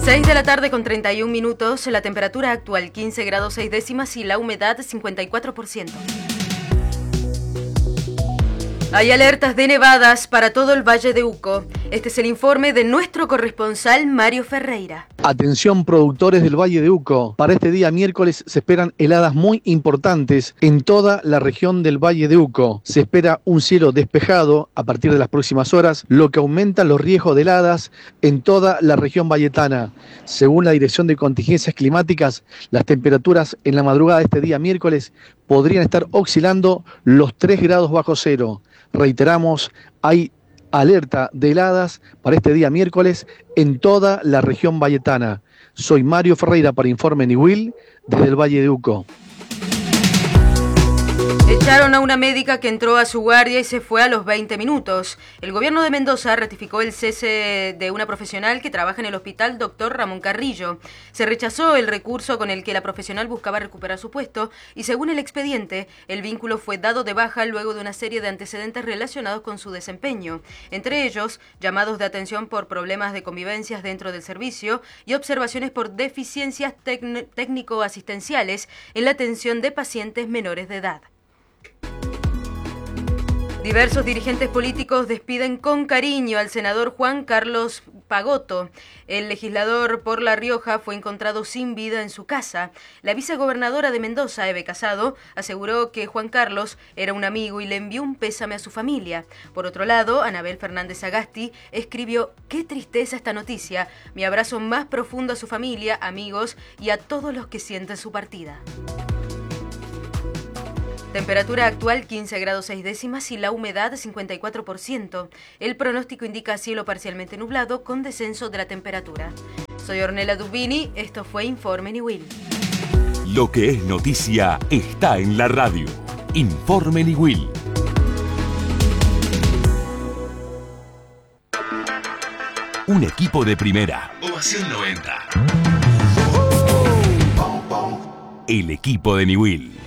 6 de la tarde con 31 minutos, la temperatura actual 15 grados 6 décimas y la humedad 54%. Hay alertas de nevadas para todo el Valle de Uco. Este es el informe de nuestro corresponsal Mario Ferreira. Atención productores del Valle de Uco. Para este día miércoles se esperan heladas muy importantes en toda la región del Valle de Uco. Se espera un cielo despejado a partir de las próximas horas, lo que aumenta los riesgos de heladas en toda la región valletana. Según la Dirección de Contingencias Climáticas, las temperaturas en la madrugada de este día miércoles podrían estar oscilando los 3 grados bajo cero. Reiteramos, hay alerta de heladas para este día miércoles en toda la región valletana. Soy Mario Ferreira para Informe Niwil desde el Valle de Uco. Echaron a una médica que entró a su guardia y se fue a los 20 minutos. El gobierno de Mendoza ratificó el cese de una profesional que trabaja en el hospital Dr. Ramón Carrillo. Se rechazó el recurso con el que la profesional buscaba recuperar su puesto y, según el expediente, el vínculo fue dado de baja luego de una serie de antecedentes relacionados con su desempeño. Entre ellos, llamados de atención por problemas de convivencias dentro del servicio y observaciones por deficiencias técnico-asistenciales en la atención de pacientes menores de edad. Diversos dirigentes políticos despiden con cariño al senador Juan Carlos Pagotto. El legislador por La Rioja fue encontrado sin vida en su casa. La vicegobernadora de Mendoza, Eve Casado, aseguró que Juan Carlos era un amigo y le envió un pésame a su familia. Por otro lado, Anabel Fernández Agasti escribió: "Qué tristeza esta noticia. Mi abrazo más profundo a su familia, amigos y a todos los que sienten su partida". Temperatura actual 15 grados 6 décimas y la humedad 54%. El pronóstico indica cielo parcialmente nublado con descenso de la temperatura. Soy Ornella Dubini, esto fue Informe Niwil. Lo que es noticia está en la radio. Informe Niwil. Un equipo de primera. Ovación 90. El equipo de Niwil.